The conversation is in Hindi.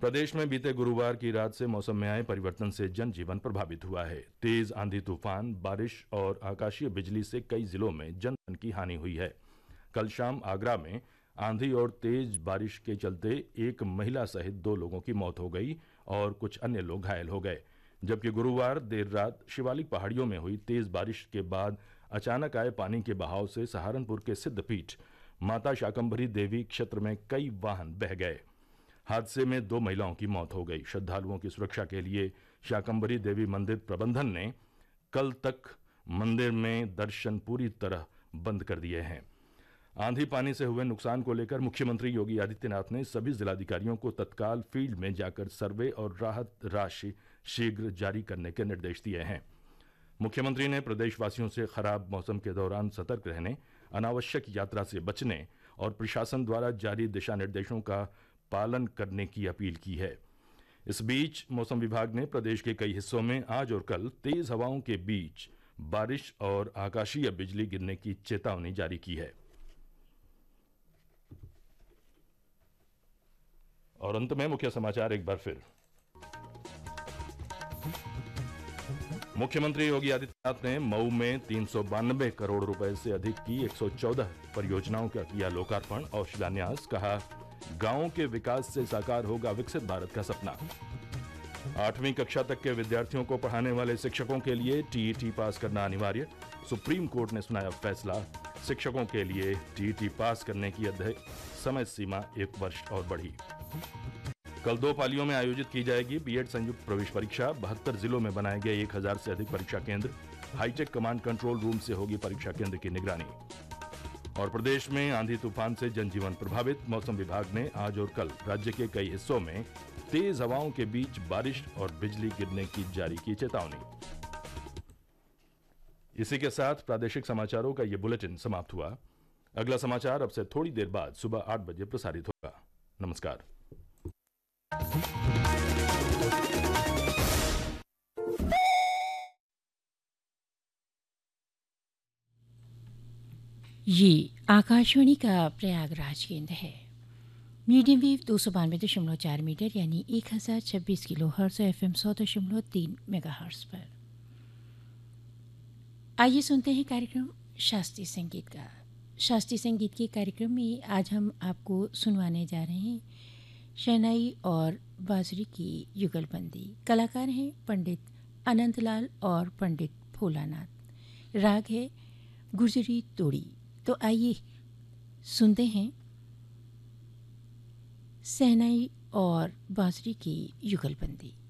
प्रदेश में बीते गुरुवार की रात से मौसम में आए परिवर्तन से जनजीवन प्रभावित हुआ है। तेज आंधी तूफान, बारिश और आकाशीय बिजली से कई जिलों में जनधन की हानि हुई है। कल शाम आगरा में आंधी और तेज बारिश के चलते एक महिला सहित 2 लोगों की मौत हो गई और कुछ अन्य लोग घायल हो गए, जबकि गुरुवार देर रात शिवालिक पहाड़ियों में हुई तेज बारिश के बाद अचानक आए पानी के बहाव से सहारनपुर के सिद्धपीठ माता शाकंभरी देवी क्षेत्र में कई वाहन बह गए। हादसे में 2 महिलाओं की मौत हो गई। श्रद्धालुओं की सुरक्षा के लिए शाकंभरी देवी मंदिर प्रबंधन ने कल तक मंदिर में दर्शन पूरी तरह बंद कर दिए हैं। आंधी पानी से हुए नुकसान को लेकर मुख्यमंत्री योगी आदित्यनाथ ने सभी जिलाधिकारियों को तत्काल फील्ड में जाकर सर्वे और राहत राशि शीघ्र जारी करने के निर्देश दिए हैं। मुख्यमंत्री ने प्रदेशवासियों से खराब मौसम के दौरान सतर्क रहने, अनावश्यक यात्रा से बचने और प्रशासन द्वारा जारी दिशा निर्देशों का पालन करने की अपील की है। इस बीच मौसम विभाग ने प्रदेश के कई हिस्सों में आज और कल तेज हवाओं के बीच बारिश और आकाशीय बिजली गिरने की चेतावनी जारी की है। और अंत में मुख्य समाचार एक बार फिर। मुख्यमंत्री योगी आदित्यनाथ ने मऊ में 392 करोड़ रुपए से अधिक की 114 परियोजनाओं का किया लोकार्पण और शिलान्यास। कहा, गांवों के विकास से साकार होगा विकसित भारत का सपना। 8वीं कक्षा तक के विद्यार्थियों को पढ़ाने वाले शिक्षकों के लिए टीईटी पास करना अनिवार्य। सुप्रीम कोर्ट ने सुनाया फैसला। शिक्षकों के लिए टीईटी पास करने की समय सीमा 1 वर्ष और बढ़ी। कल 2 पालियों में आयोजित की जाएगी बीएड संयुक्त प्रवेश परीक्षा। 72 जिलों में बनाए गए 1000 से अधिक परीक्षा केंद्र। हाईटेक कमांड कंट्रोल रूम से होगी परीक्षा केंद्र की निगरानी। और प्रदेश में आंधी तूफान से जनजीवन प्रभावित। मौसम विभाग ने आज और कल राज्य के कई हिस्सों में तेज हवाओं के बीच बारिश और बिजली गिरने की जारी की चेतावनी। इसी के साथ प्रादेशिक समाचारों का ये बुलेटिन समाप्त हुआ। अगला समाचार अब से थोड़ी देर बाद सुबह 8 बजे प्रसारित होगा। नमस्कार। ये आकाशवाणी का प्रयागराज केंद्र है। मीडियम वेव 292.4 मीटर यानी 1026 किलो हर्ट्ज और FM 100.3 मेगाहर्ट्ज पर। आइए सुनते हैं कार्यक्रम शास्त्रीय संगीत का। शास्त्रीय संगीत के कार्यक्रम में आज हम आपको सुनवाने जा रहे हैं शहनाई और बांसुरी की युगलबंदी। कलाकार हैं पंडित अनंतलाल और पंडित भोलानाथ। राग है गुर्जरी तोड़ी। तो आइए सुनते हैं शहनाई और बांसुरी की युगलबंदी।